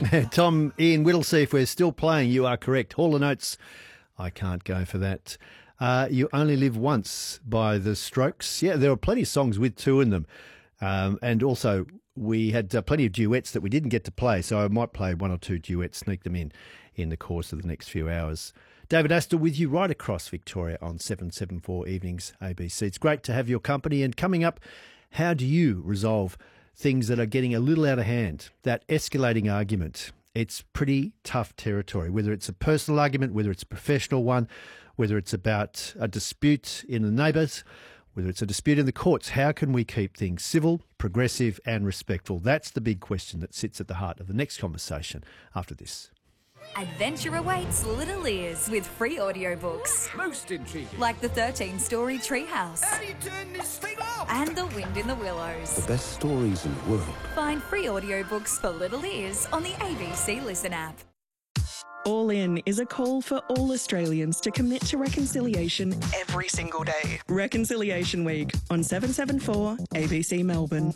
Tom, Ian Whittlesey, if we're still playing, you are correct. Hall & Oates, I can't go for that. You Only Live Once by The Strokes. Yeah, there were plenty of songs with two in them. And also, we had plenty of duets that we didn't get to play, so I might play one or two duets, sneak them in the course of the next few hours. David Astor with you right across Victoria on 774 Evenings ABC. It's great to have your company. And coming up, how do you resolve things that are getting a little out of hand? That escalating argument. It's pretty tough territory, whether it's a personal argument, whether it's a professional one, whether it's about a dispute in the neighbours, whether it's a dispute in the courts. How can we keep things civil, progressive and respectful? That's the big question that sits at the heart of the next conversation after this. Adventure awaits Little Ears with free audiobooks. Most intriguing. Like the 13-story Treehouse. How do you turn this thing off? And The Wind in the Willows. The best stories in the world. Find free audiobooks for Little Ears on the ABC Listen app. All In is a call for all Australians to commit to reconciliation every single day. Reconciliation Week on 774 ABC Melbourne.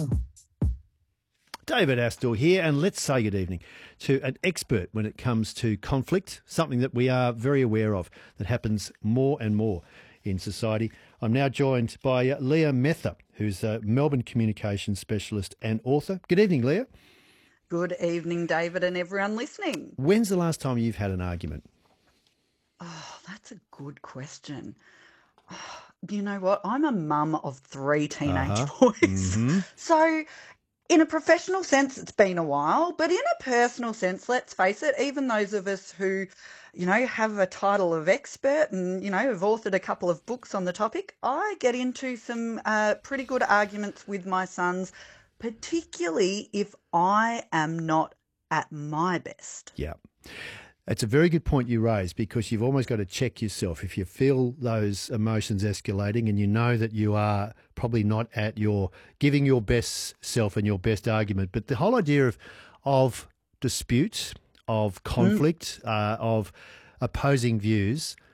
David Astor here, and let's say good evening to an expert when it comes to conflict, something that we are very aware of that happens more and more in society. I'm now joined by Leah Mether, who's a Melbourne communications specialist and author. Good evening, Leah. Good evening, David, and everyone listening. When's the last time you've had an argument? Oh, that's a good question. Oh, you know what? I'm a mum of three teenage boys. Mm-hmm. So in a professional sense, it's been a while, but in a personal sense, let's face it, even those of us who, have a title of expert and, have authored a couple of books on the topic, I get into some pretty good arguments with my sons, particularly if I am not at my best. Yeah. It's a very good point you raise, because you've almost got to check yourself. If you feel those emotions escalating and you know that you are probably not at giving your best self and your best argument. But the whole idea of dispute, of conflict, of opposing views,